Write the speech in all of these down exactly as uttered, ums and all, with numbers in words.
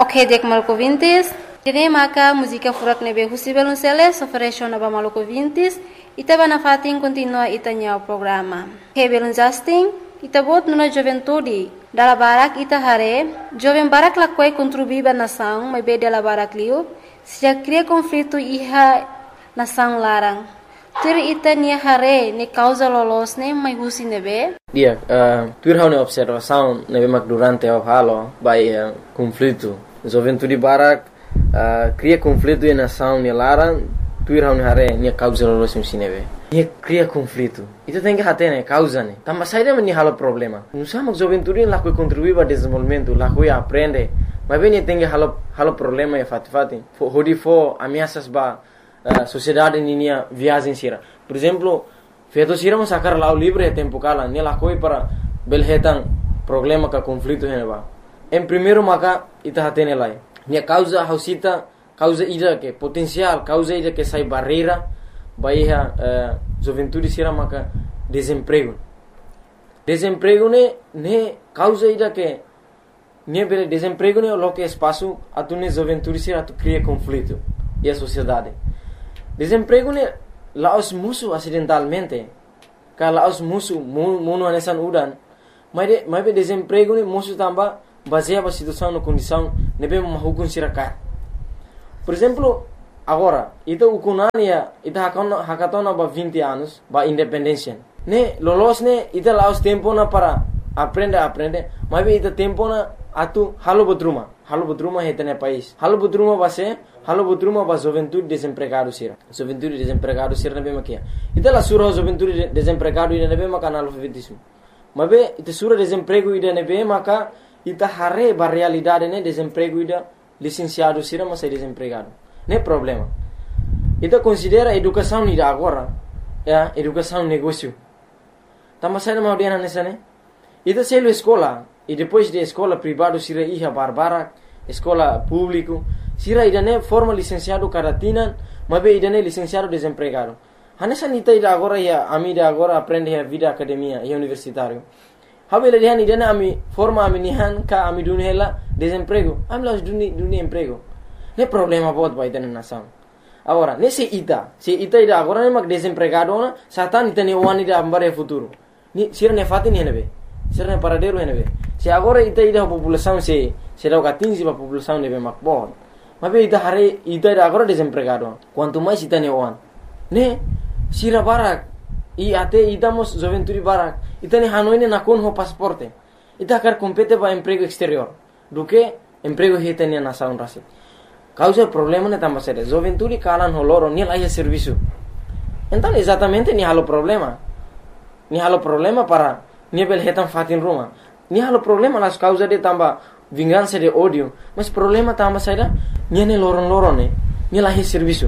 Ok, dek malco vintis. Dine maka música furak nebe husi belunceles ofereció naba malco vintis. Ita bana fatin continua itanya o programa. Ok, belun Justin. Ita bot nuna juventude. Dala barak ita hare. Joven barak lakwai contribuiba nação, mas be dala barak liu. Se já cria conflito iha nação larang. Tur ita nia hare ne causa lolos ne mai husi nebe. Dia, uh, tur hau ne observação nebe mak durante o halo by uh, conflito. Juventude barak uh, cria conflito e nação ne larang. Tur hau ne hare nia causa lolos musi nebe. Nia cria conflito. Ita tem que hate ne causa ne. Tamba saída me ni halo problema. Não sama juventude lá que contribui para desenvolvimento, lá que aprende. Mas bem tem que halo halo problema e fati fati. Hodi fo ameaças ba Uh, sociedade ninia viagem sira. Por exemplo, feito sira mo sacar lá o livre é tempo cala, nela coi para belhetan problema ka conflito heneba. Em primeiro maka ita hatene lai. Nia causa hausita, causa ida que potencial, causa ida que sai barreira, baia uh, juventude sira maka desemprego. Desemprego ne ne causa ida que ne bele desemprego ne lo que espaço atune juventude sira tu cria conflito e a sociedade. Desemprego ne laos musuh acidentalmente. Ka laos musuh muno anesan udan. Mas de, mas be desemprego ne musuh tamba baseia ba situação no condição nebe mahukun sirakat. Por exemplo, agora, ita ukunania ita hakona hakatona ba vinte anos ba independência. Ne lolos ne ita laos tempo na para aprende aprende, mas be ita tempo na atu halo botruma. Halo botruma hetene país. Halo botruma base Halo botruma ba juventude desempregado sira. Juventude desempregado sira nebe makia. Ita la sura juventude desempregado ida nebe maka analfabetismo. Mabe ita sura desemprego ida nebe maka ita hare ba realidade ne desemprego ida licenciado sira mas desempregado. Ne problema. Ita considera educação ida agora, ya, educação negócio. Tama saída mau dia nessa ne. Ita selo escola e depois de escola privado sira iha barbara, escola público sira idane forma licenciado caratinan, mabe idane licenciado desempregado. Hanesa nita ida agora ya ami ida agora aprende a vida academia e universitário. Habe le dihan idane ami forma ami nihan ka ami dunhela desemprego. Ami las duni duni emprego. Ne problema bot ba idane nação. Agora, nesse ita, se ita ida agora ne mag desempregado na, satan ita ne wani ida ambare futuro. Ni sira ne fati ne nebe. Sira ne paradero ne nebe. Se agora ita ida população se se dá quinze pa população nebe mak bot. Mas ita hari ita ida agora desempregado. Quanto mais ita ne wan. Ne sira barak i ate ita mos juventude barak. Ita ne hanoi ne nakon ho pasporte. Ita kar compete ba emprego exterior. Do que emprego hita ne nação rasi. Causa problema ne tamba sere. Juventude kalan ho loro ni laia serviço. Então exatamente ni halo problema. Ni halo problema para ni bel hetan fatin Roma. Ni halo problema las causa de tamba vingança de ódio, mas problema tamba saída niane loron-loron ne, ni lahi serviço.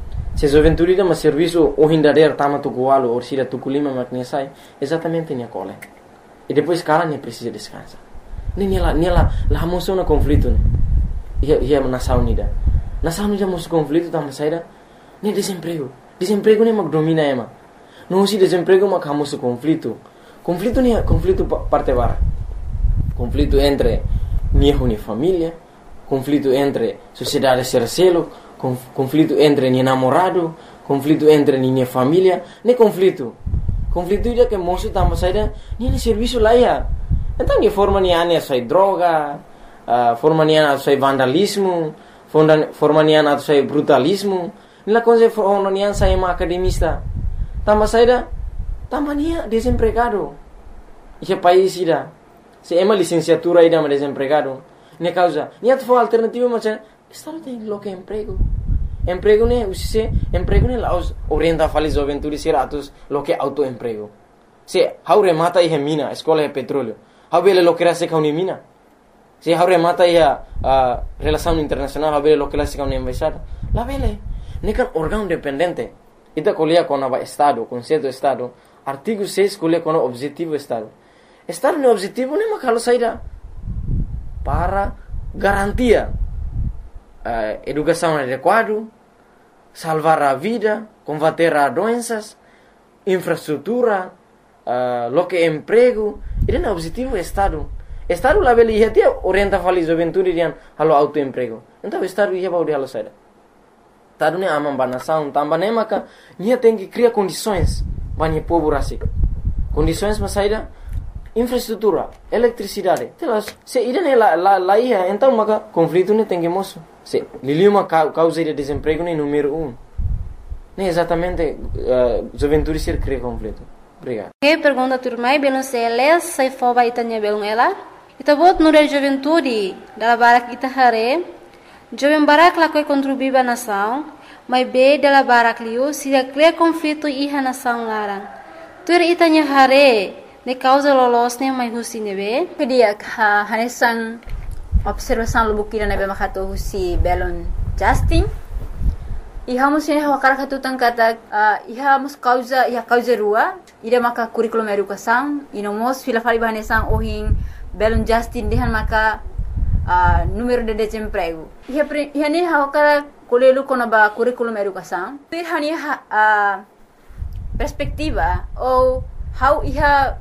Se juventude de mas serviço o hindader tama tu gualo ou sira tu culima makne sai, exatamente nia cole. E depois cara ne precisa descansar. Ne nela nela la moção na conflito ne. Ia ia nação unida. Nação unida mos conflito tamba saída ne desemprego. Desemprego ne mag domina ema. Não se desemprego mag hamos conflito. Conflito ne conflito parte bara. Conflito entre minha e família, conflito entre sociedade sercelo, conflito entre minha namorado, conflito entre minha família, ne conflito. Conflito ida que moço tamba saída, nem serviço lá ia. Então de forma ni ane sai droga, uh, forma ni ane sai vandalismo, forma ni ane sai brutalismo, nila coisa forma ni ane sai uma academista. Tamba saída, tamba nia desempregado. Esse país ida. Se ema licenciatura ida ma desempregado. Ne causa, ni at for alternativa macam estado tem lo que emprego. Emprego ne usise emprego ne laos orienta fali juventude siratus lo que autoemprego. Se haure mata e mina, escola e petróleo. Habele lo que era se kauni mina. Se haure mata e uh, relação internacional, habele lo que era se kauni embaixada. La vele, ne kan órgão dependente. Ita colia com a estado, conceito estado, artigo seis colia com o objetivo estado. Estado no objetivo nem makalo saída para garantia uh, educação adequada, salvar a vida, combater a doenças, infraestrutura, uh, lo que emprego. Ele é o objetivo do Estado. Estado lá beli ia dia orienta fali juventude dian halo autoemprego. Então estado ia bau de halo saida. Estado ne amam banação, tambah ne maka nia tem que criar condições bani povo rasik. Condições mas saida infraestrutura, eletricidade. Telas, se ida ne la la la ia, então maka conflito ne tem que moço. Se liliu uma causa de desemprego ne número um. Ne exatamente uh, juventude ser cria conflito. Obrigado. Que pergunta turmai belum seles sai foba itanya belum ela. Ita bot nura juventude dala barak ita hare. Jovem barak la koi contribuir ba nação, mas be dala barak liu se cria conflito iha nação larang. Tur itanya hare ne causa lolos ne mai husi nebe. Kedia ha hanesang observação lubukira nebe makato husi belon Justin. Iha mus ini hawakara katutan kata uh, iha mus causa iha causa rua ida maka curriculum educação ino mos fila fali bahanesang ohin belon Justin dehan maka uh, número de desemprego. Iha pre, iha ni hawakara kolelu kona ba curriculum educação. Iha ni ha, uh, perspectiva ou how iha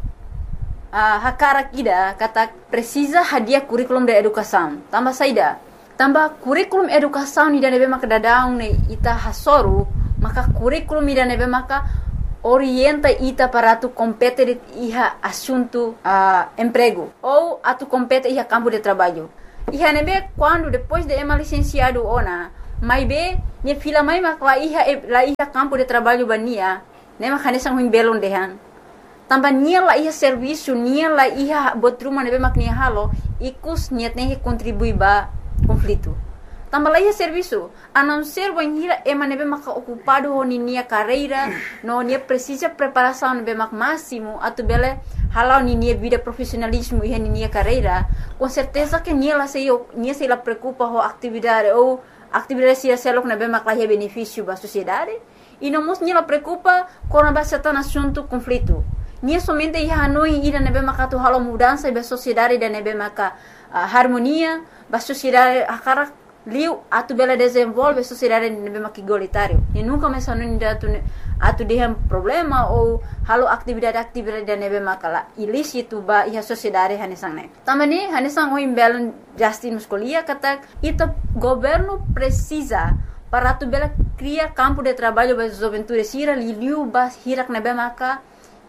uh, hakara kida kata precisa hadiah curriculum de educação. Tambah saida tambah kurikulum educação ni dane be maka dadaung ne ita hasoru maka kurikulum ni dane be maka orienta ita para tu compete iha assunto uh, emprego ou atu compete iha campo de trabalho. Iha nebe quando depois de ema licenciado ona mai be ni fila mai maka iha la iha campo de trabalho bania ne maka ne sang belon dehan tambah nia la iha serviço nia la iha botruma nebe mak ni halo ikus niat ne contribui ba conflito. Tambah lagi serviço, a não ser banhira ema nebe maka ocupado honi nia carreira, no nia precisa preparação nebe mak máximo, atu bele halau ni nia vida profissionalismo e ni nia carreira, com certeza que nia la sei nia sei la preocupa ho atividade ou atividade sia selok nebe mak lahi benefício ba sociedade, e não mos nia la preocupa com a certa assunto conflito. Nia somente ia hanoi ida nebe maka tu halau mudança ba sociedade da nebe maka uh, harmonia ba sociedade akara liu atu bela desenvolve sociedade nebe maka igualitário e nunca mais hanoi atu atu dehem problema ou halau atividade atividade da nebe maka la ilícito ba ia sociedade hanesang ne tamani hanesang o imbelon Justin muscolia kata ita governo precisa para tu bela criar campo de trabalho ba juventude sira liu ba hirak nebe maka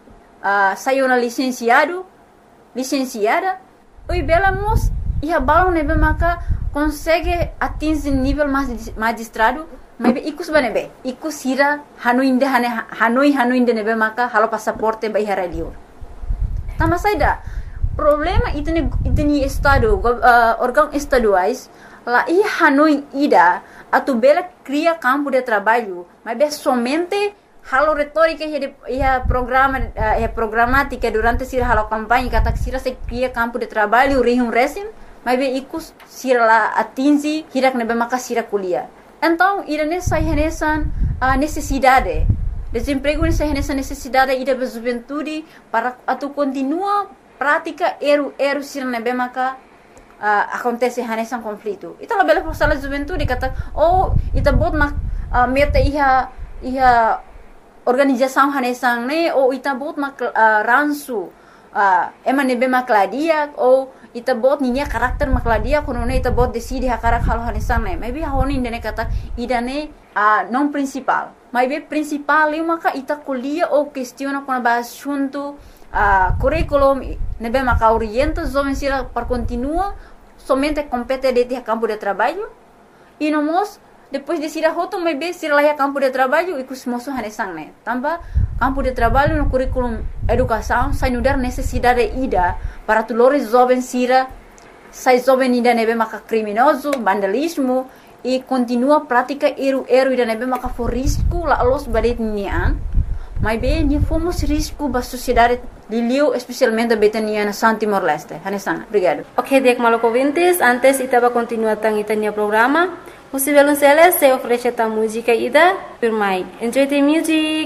Uh, saiu na licenciado, licenciada, oi bela mos ia balão nebe maka consegue atingir nível mais magistrado, mas be ikus banebe, ikus ira hanuinde hane hanoi hanuinde nebe maka halo passaporte ba ihara liur. Tama saida problema itene itene estado uh, órgão estaduais lá ia hanoi ida atu bela cria campo de trabalho, mas be somente halo retórica ia programa ia programática durante sira halo campanha kata sira se cria campo de trabalho rihum resim mas be ikus sira la atingi hirak nebe maka sira kuliah. Então ira nessa renesan a necessidade desemprego nessa renesan necessidade ida ba juventude para atu continua prática eru eru sira nebe maka uh, acontece renesan conflito. Ita la bela forsala juventude kata oh ita bot mak uh, meta iha iha organização hanesang ne ou ita bot mak uh, ransu uh, ema nebe makladia ou ita bot ninya karakter makladia kono ne ita bot decide hakarak halo hanesang ne maybe honi ne kata idane uh, non principal maybe principal eu maka ita kuliah ou questiona kono ba assunto uh, curriculum nebe maka orienta jovem sira para continua somente compete de campo de trabalho e no mos depois de sira hoto mai be sira laia campo de trabalho e kus moso hanesang ne tamba campo de trabalho no curriculum educação sai no dar necessidade ida para tulores jovem sira sai jovem ida nebe maka criminoso vandalismo e continua prática eru eru ida nebe maka for risco la los badet nian mai be ni fomos risco ba sociedade liliu especialmente betania na San Timor Leste hanesang obrigado. Ok, dek maloko vintes antes itaba continua tang itania programa. Você vai lançar se oferece a música ida, por mais. Enjoy the music.